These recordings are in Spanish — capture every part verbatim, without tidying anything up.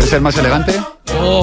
ser más elegante? Oh,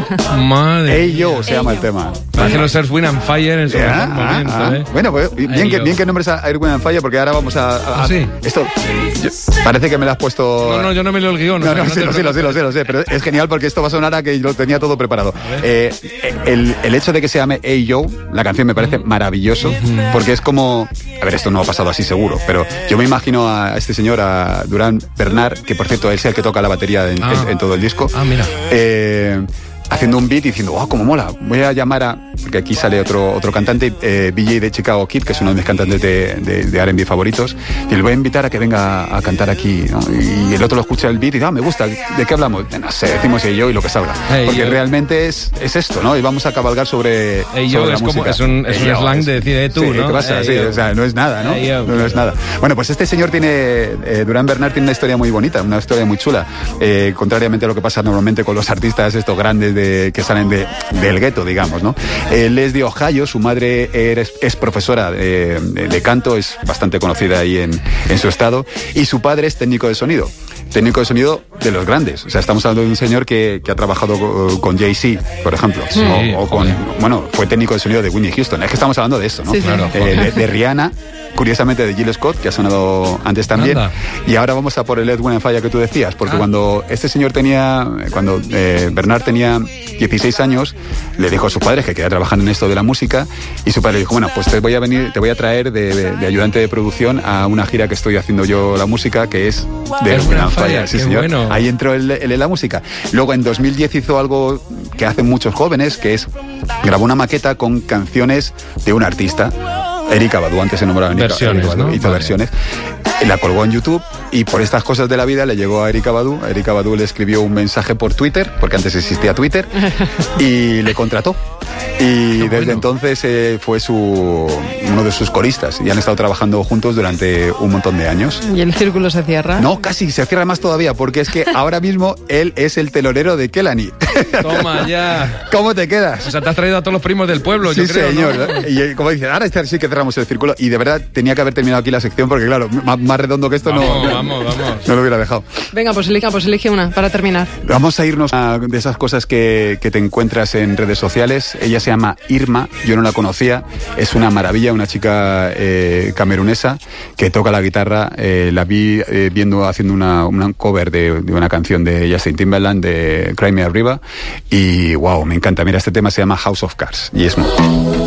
madre Hey Yo mía. se llama el tema. Parece los Earth, Wind and Fire en su Ah, mejor momento, ah, ¿eh? Bueno, pues bien Hey que, Yo. bien que nombres a Air, Wind and Fire, porque ahora vamos a... a- ¿Ah, sí? Esto yo- parece que me lo has puesto... No, no, yo no me leo el guión. No, o sea, no, no sí, te lo sé, lo sé, lo sé, lo sé, pero es genial porque esto va a sonar a que lo tenía todo preparado. Eh, el, el hecho de que se llame Hey Yo, la canción me parece maravilloso, porque es como... A ver, esto no ha pasado así seguro, pero yo me imagino a este señor, a Durán Bernard, que por cierto es el que toca la batería en, Ah. en- en todo el disco. Ah, mira. Eh, haciendo un beat y diciendo, wow, cómo mola, voy a llamar a... Porque aquí sale otro otro cantante, eh, B J de Chicago Kid, que es uno de mis cantantes de, de, de R and B favoritos, y le voy a invitar a que venga a cantar aquí, ¿no? Y el otro lo escucha el beat y dice, ah, me gusta, ¿de qué hablamos? No sé, decimos Hey Yo y lo que salga. Hey Porque yo. realmente es, es esto, ¿no? Y vamos a cabalgar sobre, Hey yo sobre la es como- música. es un- es Hey un yo, slang es- de decir, eh, tú, sí, ¿no? ¿qué pasa? Hey Sí, yo. o sea, no es nada, ¿no? Hey yo. No, no es nada. Bueno, pues este señor tiene, eh, Durán Bernard tiene una historia muy bonita, una historia muy chula, eh, contrariamente a lo que pasa normalmente con los artistas estos grandes de, que salen de, del gueto, digamos, ¿no? Él es de Ohio, su madre es, es profesora de, de- de canto, es bastante conocida ahí en, en su estado, y su padre es técnico de sonido. Técnico de sonido de los grandes. O sea, estamos hablando de un señor que, que ha trabajado co- con Jay-Z, por ejemplo. Sí, o, o con, joder. bueno, fue técnico de sonido de Whitney Houston. Es que estamos hablando de eso, ¿no? Sí, sí. Claro, Eh, joder. de, de Rihanna, curiosamente de Jill Scott, que ha sonado antes también. Anda. Y ahora vamos a por el Ed Wind and Fire que tú decías, porque Ah. cuando este señor tenía, cuando eh, Bernard tenía dieciséis años, le dijo a sus padres que quería trabajar en esto de la música, y su padre le dijo, bueno, pues te voy a venir, te voy a traer de, de- de ayudante de producción a una gira que estoy haciendo yo la música, que es de Ed Ed Wind and Fire. Fire, Sí, qué señor. bueno. Ahí entró él él en la música. Luego en dos mil diez hizo algo que hacen muchos jóvenes, que es grabó una maqueta con canciones de un artista. Erykah Badu, antes se nombraba Erykah Versiones, Erykah Badu, ¿no? hizo Vale. versiones. La colgó en YouTube y por estas cosas de la vida le llegó a Erykah Badu. A Erykah Badu le escribió un mensaje por Twitter, porque antes existía Twitter, y le contrató. Y desde bueno. entonces eh, fue su uno de sus coristas y han estado trabajando juntos durante un montón de años. Y el círculo se cierra. No, casi, se cierra más todavía, porque es que ahora mismo él es el telonero de Kelani. Toma ya. ¿Cómo te quedas? O sea, te has traído a todos los primos del pueblo, Sí, yo creo, señor. ¿no? ¿no? Y eh, como dices, ahora este sí que cerramos el círculo. Y de verdad tenía que haber terminado aquí la sección porque, claro, más, más redondo que esto Vamos, no, vamos, vamos. no lo hubiera dejado. Venga, pues elige, pues elige una para terminar. Vamos a irnos a de esas cosas que, que te encuentras en redes sociales. Ella se llama Irma, yo no la conocía. Es una maravilla, una chica eh, camerunesa que toca la guitarra. Eh, la vi eh, viendo, haciendo una, una cover de, de una canción de Justin Timberland, de Cry Me a River. Y wow, me encanta. Mira, este tema se llama House of Cards. Y es muy...